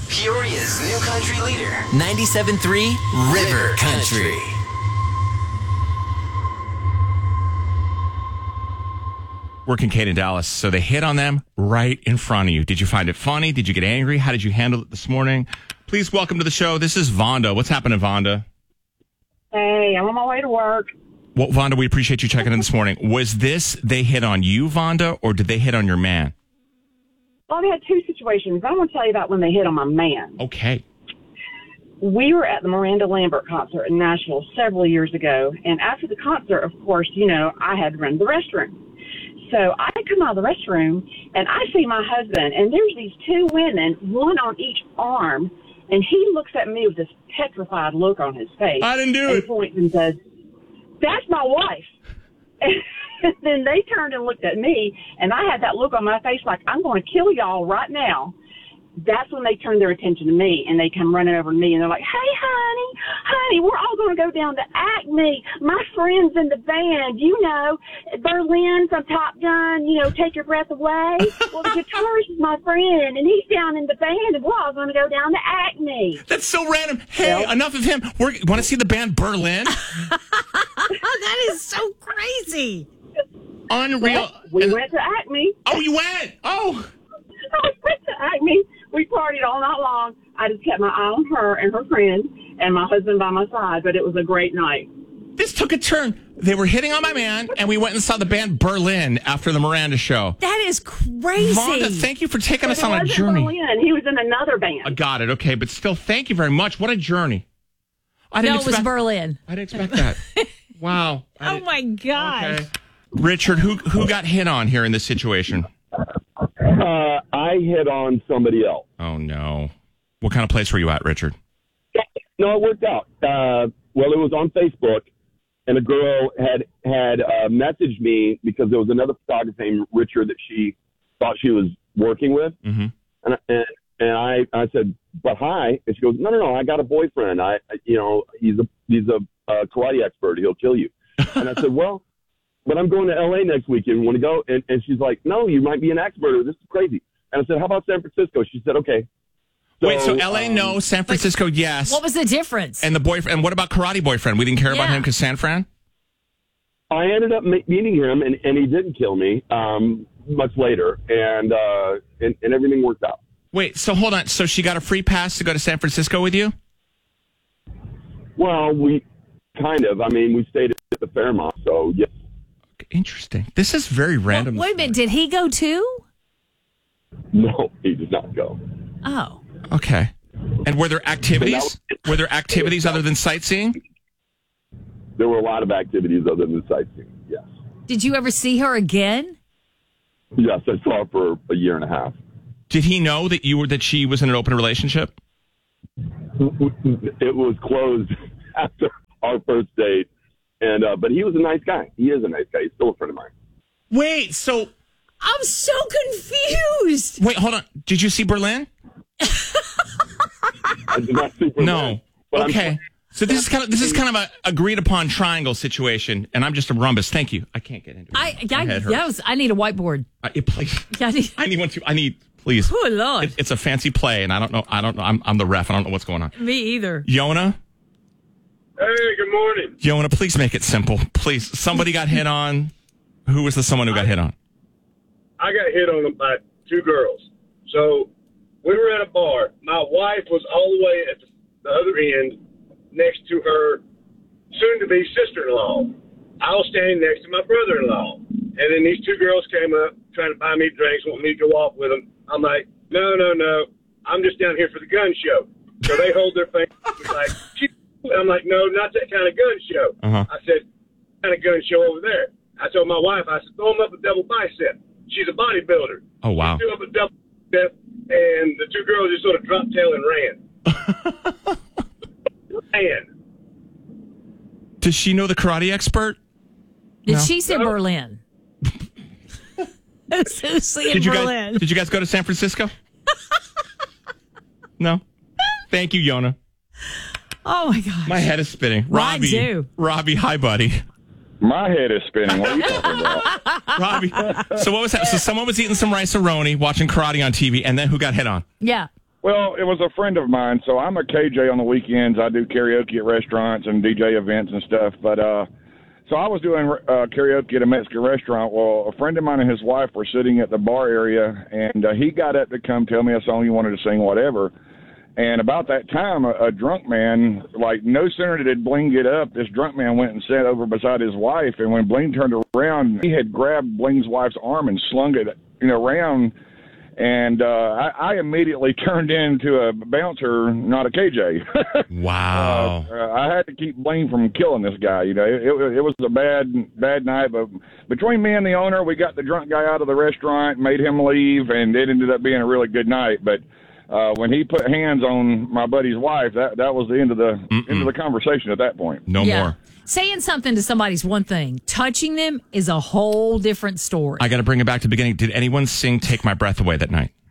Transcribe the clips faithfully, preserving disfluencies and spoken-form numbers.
Peoria's new country leader, ninety-seven point three River Country. Working Kate in Dallas, so they hit on them right in front of you. Did you find it funny? Did you get angry? How did you handle it this morning? Please welcome to the show. This is Vonda. What's happening, Vonda? Hey, I'm on my way to work. Well, Vonda, we appreciate you checking in this morning. Was this they hit on you, Vonda, or did they hit on your man? Well, they had two situations. I'm going to tell you about when they hit on my man. Okay. We were at the Miranda Lambert concert in Nashville several years ago, and after the concert, of course, you know, I had to run the restroom. So I come out of the restroom, and I see my husband, and there's these two women, one on each arm, and he looks at me with this petrified look on his face. I didn't do and it. Points and says, "That's my wife." And then they turned and looked at me, and I had that look on my face like, I'm going to kill y'all right now. That's when they turned their attention to me, and they come running over to me, and they're like, "Hey, honey, honey, we're all going to go down to Acme. My friend's in the band, you know, Berlin from Top Gun, you know, Take Your Breath Away. Well, the guitarist is my friend, and he's down in the band, and we're all going to go down to Acme." That's so random. Hey, Well, enough of him. We're, want to see the band Berlin? That is so crazy. Unreal. Well, we And- went to Acme. oh, you went. Oh. I went to Acme. We partied all night long. I just kept my eye on her and her friend and my husband by my side, but it was a great night. This took a turn. They were hitting on my man, and we went and saw the band Berlin after the Miranda show. That is crazy. Vonda, thank you for taking But us it on a wasn't journey. Berlin. He was in another band. I got it. Okay, but still, thank you very much. What a journey. I didn't no, it was expect, Berlin. I didn't expect that. Wow. I Oh, didn't- my gosh. Okay. Richard, who who got hit on here in this situation? Uh, I hit on somebody else. Oh, no. What kind of place were you at, Richard? No, it worked out. Uh, well, it was on Facebook, and a girl had had uh, messaged me because there was another photographer named Richard that she thought she was working with, Mm-hmm. and and, and I, I said, "But hi," and she goes, "No, no, no, I got a boyfriend. I, I you know, he's a he's a uh, karate expert. He'll kill you." And I said, "Well, but I'm going to L A next weekend. Want to go?" And, and she's like, "No, you might be an expert. This is crazy." And I said, "How about San Francisco?" She said, "Okay." So, Wait, so L A um, no, San Francisco yes. What was the difference? And the boyfriend, and what about Karate Boyfriend? We didn't care about Yeah. him because San Fran? I ended up me- meeting him, and, and he didn't kill me um, much later, and, uh, and and everything worked out. Wait, so hold on. So she got a free pass to go to San Francisco with you? Well, we kind of. I mean, we stayed at the Fairmont, so yes. Interesting. This is very random. Wait a minute. Did he go too? No, he did not go. Oh. Okay. And were there activities? Were there activities other than sightseeing? There were a lot of activities other than sightseeing, yes. Did you ever see her again? Yes, I saw her for a year and a half. Did he know that you were that she was in an open relationship? It was closed after our first date, and uh, but he was a nice guy. He is a nice guy. He's still a friend of mine. Wait, so I'm so confused. wait, hold on. Did you see Berlin? I did not see Berlin, No. but I'm- Okay. So this is kind of this is kind of a agreed upon triangle situation, and I'm just a rumbus. Thank you. I can't get into it. I My I, head hurts. that was, I need a whiteboard. I, please. Yeah, I need, I need one too. I need please. oh, Lord. It, it's a fancy play, and I don't know. I don't know. I'm I'm the ref. I don't know what's going on. Me either. Yona, Hey, good morning. Yona, please make it simple. Please. Somebody got hit on. Who was the someone who got hit on? I got hit on by two girls. So we were at a bar. My wife was all the way at the, the other end next to her soon-to-be sister-in-law. I was standing next to my brother-in-law. And then these two girls came up trying to buy me drinks, want me to go off with them. I'm like, no, no, no. I'm just down here for the gun show. So they hold their fingers like, I'm like, no, not that kind of gun show. Uh-huh. I said, kind of gun show over there. I told my wife, I said, throw them up a double bicep. She's a bodybuilder. Oh, wow. She threw up a double bicep, and the two girls just sort of dropped tail and ran. ran. Does she know the karate expert? Did No. she say Berlin? Who's who's seeing Did you Berlin? guys? Did you guys go to San Francisco? No. Thank you, Yona. Oh my gosh. My head is spinning. Mine Robbie. too. Robbie, hi, buddy. My head is spinning. What are you talking about? Robbie. So what was that? So someone was eating some rice-a-roni, watching karate on T V, and then who got hit on? Yeah. Well, it was a friend of mine. So I'm a K J on the weekends. I do karaoke at restaurants and D J events and stuff. But uh, so I was doing uh, karaoke at a Mexican restaurant. Well, a friend of mine and his wife were sitting at the bar area, and uh, he got up to come tell me a song he wanted to sing, whatever. And about that time, a, a drunk man, like no sooner did Bling get up, this drunk man went and sat over beside his wife. And when Bling turned around, he had grabbed Bling's wife's arm and slung it, you know, around. And uh, I, I immediately turned into a bouncer, not a K J. Wow. uh, I had to keep Bling from killing this guy. You know, it, it, it was a bad, bad night. But between me and the owner, we got the drunk guy out of the restaurant, made him leave, and it ended up being a really good night. But Uh, when he put hands on my buddy's wife, that, that was the end of the Mm-mm. end of the conversation at that point. No yeah. more. Saying something to somebody's one thing. Touching them is a whole different story. I got to bring it back to the beginning. Did anyone sing "Take My Breath Away" that night?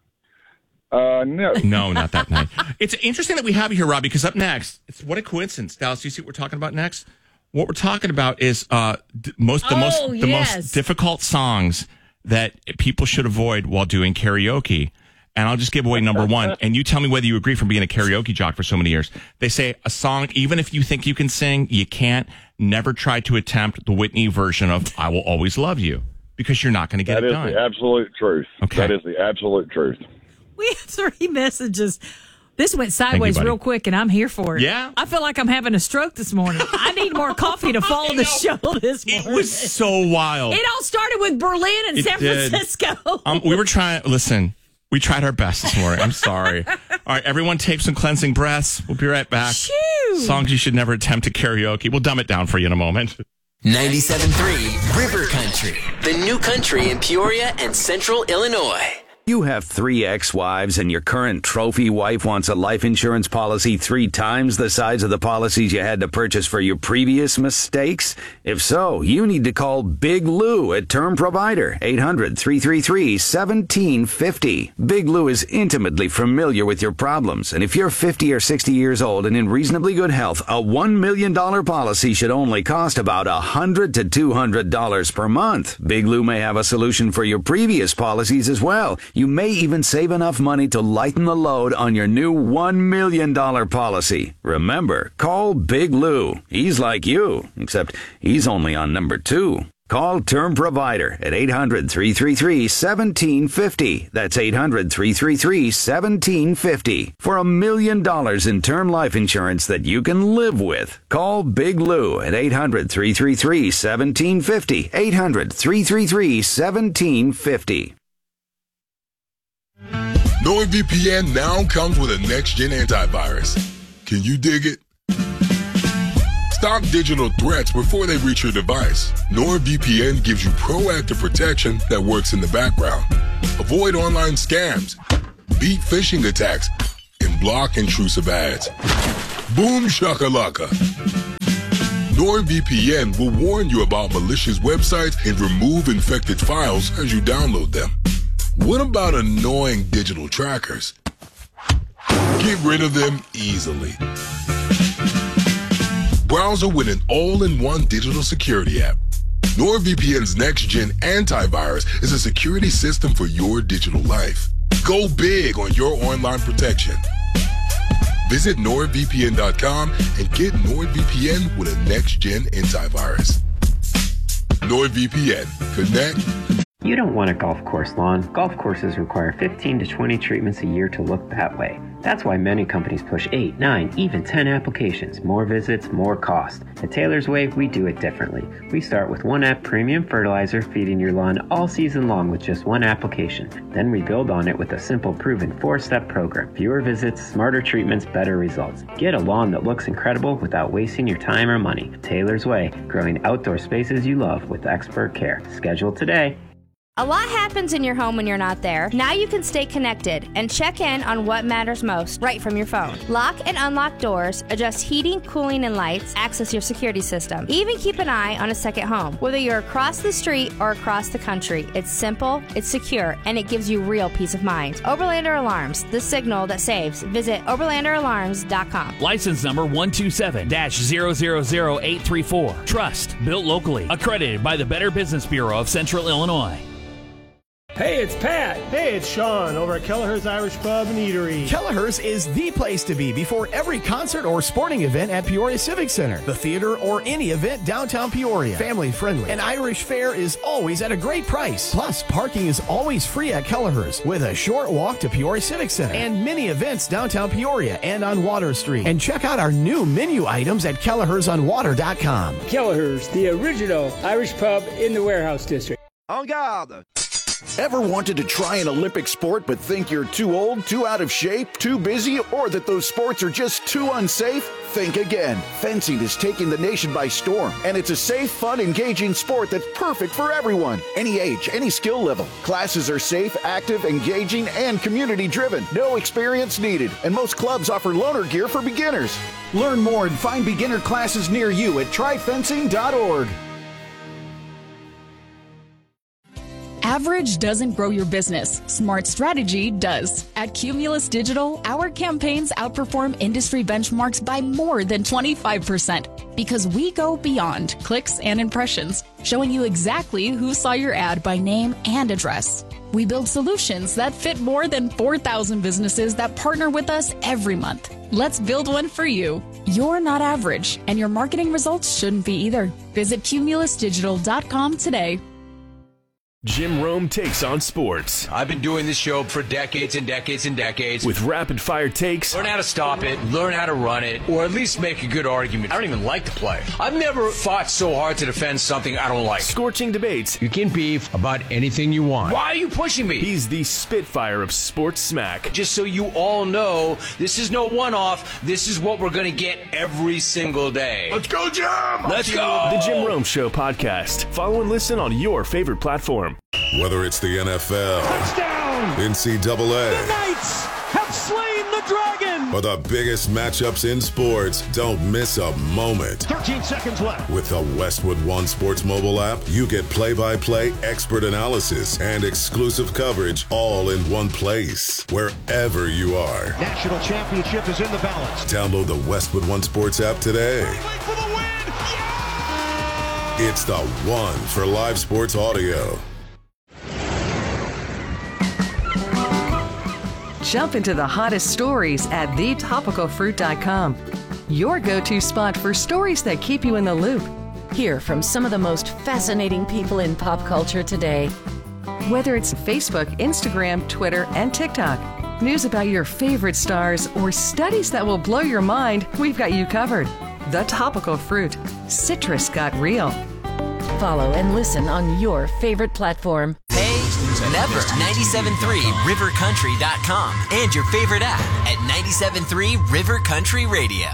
Uh, no. No, not that night. It's interesting that we have you here, Rob, because up next, it's what a coincidence. Dallas, do you see what we're talking about next? What we're talking about is uh, d- most the oh, most the yes. most difficult songs that people should avoid while doing karaoke. And I'll just give away number one. And you tell me whether you agree from being a karaoke jock for so many years. They say a song, even if you think you can sing, you can't. Never try to attempt the Whitney version of I Will Always Love You, because you're not going to get that it done. done. That is the absolute truth. Okay. That is the absolute truth. We have three messages. This went sideways you, real quick, and I'm here for it. Yeah. I feel like I'm having a stroke this morning. I need more coffee to follow the show this morning. It was so wild. It all started with Berlin and It San did. Francisco. Um, we were trying, listen, we tried our best this morning. I'm sorry. All right, everyone take some cleansing breaths. We'll be right back. Phew. Songs you should never attempt at karaoke. We'll dumb it down for you in a moment. ninety-seven point three River Country, the new country in Peoria and Central Illinois. You have three ex-wives and your current trophy wife wants a life insurance policy three times the size of the policies you had to purchase for your previous mistakes? If so, you need to call Big Lou at Term Provider, eight hundred, three three three, one seven five zero. Big Lou is intimately familiar with your problems, and if you're fifty or sixty years old and in reasonably good health, a one million dollars policy should only cost about one hundred to two hundred dollars per month. Big Lou may have a solution for your previous policies as well. You may even save enough money to lighten the load on your new one million dollars policy. Remember, call Big Lou. He's like you, except he's only on number two. Call Term Provider at eight hundred, three three three, one seven five zero. That's eight hundred, three three three, one seven five zero. For a million dollars in term life insurance that you can live with. Call Big Lou at eight hundred, three three three, one seven five zero. eight hundred, three three three, one seven five zero. NordVPN now comes with a next-gen antivirus. Can you dig it? Stop digital threats before they reach your device. NordVPN gives you proactive protection that works in the background. Avoid online scams, beat phishing attacks, and block intrusive ads. Boom shakalaka. NordVPN will warn you about malicious websites and remove infected files as you download them. What about annoying digital trackers? Get rid of them easily. Browser with an all-in-one digital security app. NordVPN's next-gen antivirus is a security system for your digital life. Go big on your online protection. Visit nord V P N dot com and get NordVPN with a next-gen antivirus. NordVPN. Connect. You don't want a golf course lawn. Golf courses require fifteen to twenty treatments a year to look that way. That's why many companies push eight, nine, even ten applications. More visits, more cost. At Taylor's Way, we do it differently. We start with one app premium fertilizer feeding your lawn all season long with just one application. Then we build on it with a simple proven four-step program. Fewer visits, smarter treatments, better results. Get a lawn that looks incredible without wasting your time or money. Taylor's Way, growing outdoor spaces you love with expert care. Schedule today. A lot happens in your home when you're not there. Now you can stay connected and check in on what matters most right from your phone. Lock and unlock doors, adjust heating, cooling, and lights, access your security system. Even keep an eye on a second home. Whether you're across the street or across the country, it's simple, it's secure, and it gives you real peace of mind. Oberlander Alarms, the signal that saves. Visit oberlander alarms dot com. License number one two seven dash zero zero zero eight three four. Trust, built locally, accredited by the Better Business Bureau of Central Illinois. Hey, it's Pat. Hey, it's Sean over at Kelleher's Irish Pub and Eatery. Kelleher's is the place to be before every concert or sporting event at Peoria Civic Center, the theater, or any event downtown Peoria. Family friendly. And Irish fare is always at a great price. Plus, parking is always free at Kelleher's with a short walk to Peoria Civic Center and many events downtown Peoria and on Water Street. And check out our new menu items at Kelleher's on water dot com. Kelleher's, the original Irish pub in the Warehouse District. En garde! Ever wanted to try an Olympic sport but think you're too old, too out of shape, too busy, or that those sports are just too unsafe? Think again. Fencing is taking the nation by storm, and it's a safe, fun, engaging sport that's perfect for everyone. Any age, any skill level. Classes are safe, active, engaging, and community-driven. No experience needed, and most clubs offer loaner gear for beginners. Learn more and find beginner classes near you at try fencing dot org. Average doesn't grow your business. Smart strategy does. At Cumulus Digital, our campaigns outperform industry benchmarks by more than twenty-five percent because we go beyond clicks and impressions, showing you exactly who saw your ad by name and address. We build solutions that fit more than four thousand businesses that partner with us every month. Let's build one for you. You're not average, and your marketing results shouldn't be either. Visit cumulus digital dot com today. Jim Rome takes on sports. I've been doing this show for decades and decades and decades. With rapid-fire takes. Learn how to stop it, learn how to run it, or at least make a good argument. I don't even like the play. I've never fought so hard to defend something I don't like. Scorching debates. You can beef about anything you want. Why are you pushing me? He's the Spitfire of sports smack. Just so you all know, this is no one-off. This is what we're going to get every single day. Let's go, Jim! Let's go! The Jim Rome Show podcast. Follow and listen on your favorite platform. Whether it's the N F L, touchdown, N C double A, the Knights have slain the dragon, or the biggest matchups in sports, don't miss a moment. thirteen seconds left. With the Westwood One Sports mobile app, you get play-by-play expert analysis and exclusive coverage all in one place, wherever you are. National championship is in the balance. Download the Westwood One Sports app today. For the win. Yeah! It's the one for live sports audio. Jump into the hottest stories at the topical fruit dot com. Your go-to spot for stories that keep you in the loop. Hear from some of the most fascinating people in pop culture today. Whether it's Facebook, Instagram, Twitter, and TikTok, news about your favorite stars, or studies that will blow your mind, we've got you covered. The Topical Fruit. Citrus got real. Follow and listen on your favorite platform. Never. ninety-seven point three river country dot com and your favorite app at ninety-seven point three River Country Radio.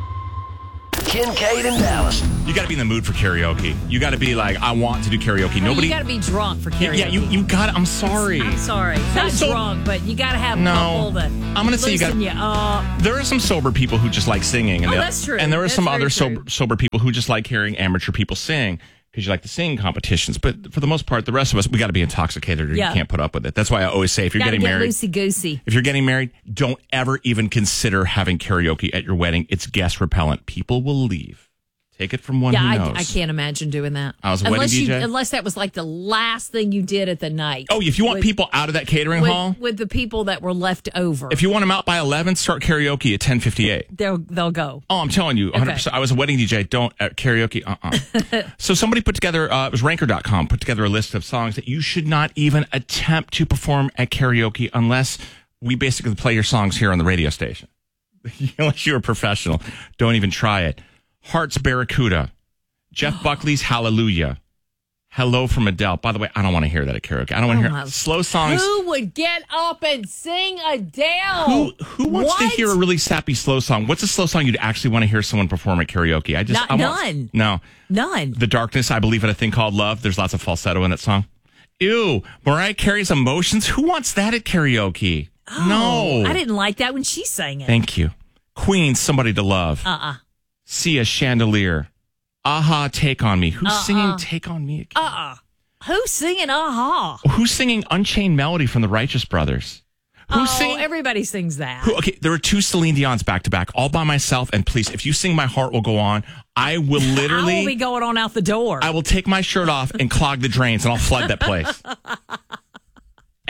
Kincaid and Dallas. You got to be in the mood for karaoke. You got to be like, I want to do karaoke. No, Nobody. You got to be drunk for karaoke. Yeah, you you got. I'm sorry. I'm sorry. Not So- drunk, but you got to have a No. couple that. I'm gonna say you got. loosen you up. There are some sober people who just like singing, and Oh, they- that's true. And there are That's some very other true. sober, sober people who just like hearing amateur people sing because you like the singing competitions. But for the most part, the rest of us, we got to be intoxicated, or Yeah. you can't put up with it. That's why I always say, if you're Gotta getting get married, loosey goosey. if you're getting married, don't ever even consider having karaoke at your wedding. It's guest repellent. People will leave. Take it from one Yeah, who I, knows. I can't imagine doing that. I was a wedding unless D J. You, unless that was like the last thing you did at the night. Oh, if you want With- people out of that catering with, hall, with the people that were left over, if you want them out by eleven, start karaoke at ten fifty-eight. they'll they'll go. Oh, I'm telling you, one hundred percent. I was a wedding D J. Don't uh, karaoke. Uh-uh. So somebody put together, uh, it was ranker dot com, put together a list of songs that you should not even attempt to perform at karaoke unless we basically play your songs here on the radio station. Unless you're a professional. Don't even try it. Heart's Barracuda. Jeff Buckley's Hallelujah. Hello from Adele. By the way, I don't want to hear that at karaoke. I don't want to Oh, hear my- slow songs. Who would get up and sing Adele? Who who wants What? to hear a really sappy slow song? What's a slow song you'd actually want to hear someone perform at karaoke? I just Not- I want, none. No. None. The Darkness, I believe in a thing called love. There's lots of falsetto in that song. Ew, Mariah Carey's Emotions. Who wants that at karaoke? Oh, no. I didn't like that when she sang it. Thank you. Queen, Somebody to Love. Uh-uh. Sia, Chandelier. Aha, Take on Me. Who's Uh-uh. singing Take on Me? Uh-uh. Who's singing Aha? Who's singing Unchained Melody from the Righteous Brothers? Who's oh, singing? everybody sings that. Who, okay, there are two Celine Dion's back to back, all by myself. And please, if you sing My Heart Will Go On, I will literally. I will be going on out the door. I will take my shirt off and clog the drains, and I'll flood that place.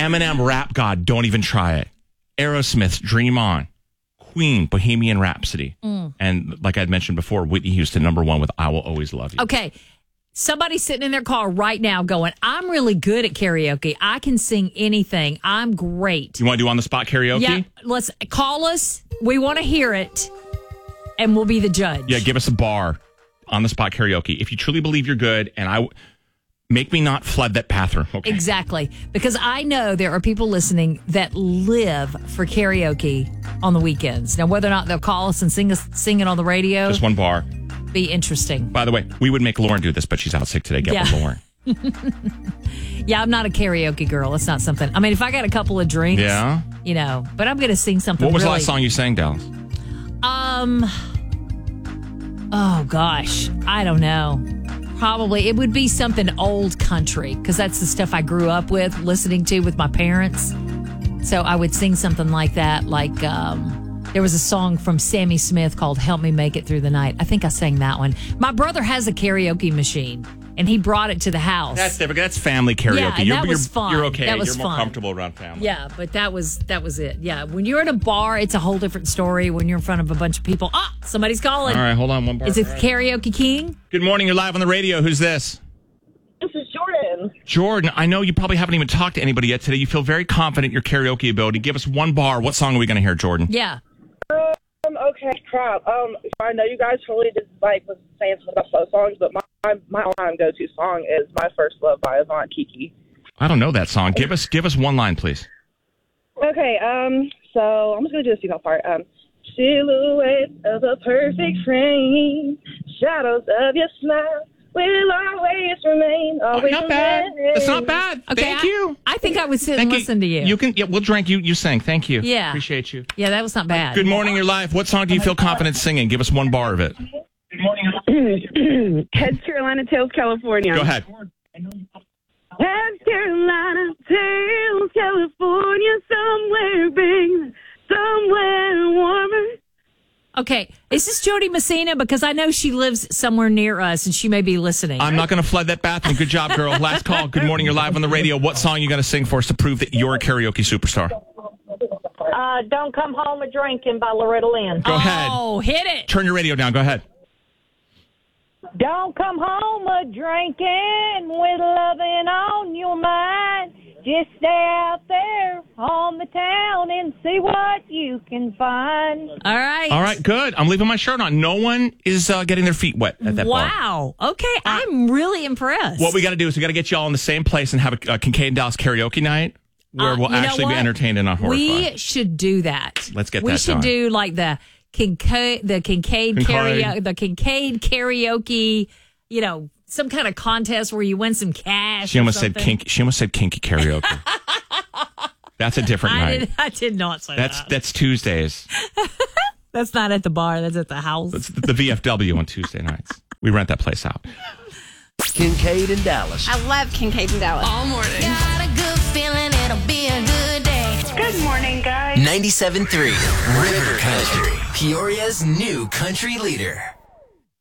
Eminem, Rap God, Don't Even Try It. Aerosmith's Dream On. Queen, Bohemian Rhapsody. Mm. And like I'd mentioned before, Whitney Houston, number one with I Will Always Love You. Okay. Somebody's sitting in their car right now going, I'm really good at karaoke. I can sing anything. I'm great. You want to do on-the-spot karaoke? Yeah, let's call us. We want to hear it, and we'll be the judge. Yeah, give us a bar on-the-spot karaoke. If you truly believe you're good, and I... Make me not flood that bathroom. Okay. Exactly. Because I know there are people listening that live for karaoke on the weekends. Now, whether or not they'll call us and sing us sing it on the radio. Just one bar. Be interesting. By the way, we would make Lauren do this, but she's out sick today. Get yeah. with Lauren. Yeah, I'm not a karaoke girl. It's not something. I mean, if I got a couple of drinks, yeah, you know, but I'm going to sing something. What was really, the last song you sang, Dallas? Um, oh gosh, I don't know. Probably it would be something old country because that's the stuff I grew up with, listening to with my parents. So I would sing something like that. Like um, there was a song from Sammy Smith called "Help Me Make It Through the Night." I think I sang that one. My brother has a karaoke machine, and he brought it to the house. That's different. That's family karaoke. Yeah, and you're, that was you're, fun. You're okay. That was you're more fun. comfortable around family. Yeah, but that was that was it. Yeah, when you're at a bar, it's a whole different story. When you're in front of a bunch of people, ah, somebody's calling. All right, hold on, one bar. Is it right. Karaoke King? Good morning. You're live on the radio. Who's this? This is Jordan. Jordan, I know you probably haven't even talked to anybody yet today. You feel very confident in your karaoke ability. Give us one bar. What song are we going to hear, Jordan? Yeah. Um, okay, crap. Um, I know you guys totally just like was saying something about slow songs, but my my, my all-time go-to song is "My First Love" by Avant Kiki. I don't know that song. Give us give us one line, please. Okay. Um. So I'm just gonna do the female part. Um. Silhouette of a perfect frame, shadows of your smile will always remain. Always not bad. remain. It's not bad. Okay, Thank I, you. I think I would sit Thank and you. listen to you. You can. Yeah, we'll drink. You you sang. Thank you. Yeah. Appreciate you. Yeah, that was not bad. Good morning. You're live. What song do you feel confident singing? Give us one bar of it. Good morning. Heads Carolina, tails California. Go ahead. Heads Carolina, tails California, somewhere big, somewhere warmer. Okay, is this Jody Messina? Because I know she lives somewhere near us and she may be listening. I'm not going to flood that bathroom. Good job, girl. Last call. Good morning. You're live on the radio. What song are you going to sing for us to prove that you're a karaoke superstar? Uh, Don't Come Home a Drinking by Loretta Lynn. Go ahead. Oh, hit it. Turn your radio down. Go ahead. Don't come home a drinking with loving on your mind. Just stay out there on the town and see what you can find. All right. All right, good. I'm leaving my shirt on. No one is uh, getting their feet wet at that bar. Wow. Okay, I'm really impressed. What we got to do is we got to get you all in the same place and have a, a Kincaid and Dallas karaoke night where Uh, we'll you know actually be what? entertained and not horrified. We should do that. Let's get we that should done. do like the Kincaid, the Kincaid, Kincaid. karaoke, the Kincaid karaoke. You know, some kind of contest where you win some cash. She or almost said something. kinky. She almost said kinky karaoke. That's a different I night. did, I did not say That's that. that's Tuesdays. That's not at the bar. That's at the house. That's the V F W on Tuesday nights. We rent that place out. Kincaid and Dallas. I love Kincaid and Dallas. All morning. Got a good feeling it'll be a good day. Good morning, guys. ninety-seven point three River Country, Peoria's new country leader.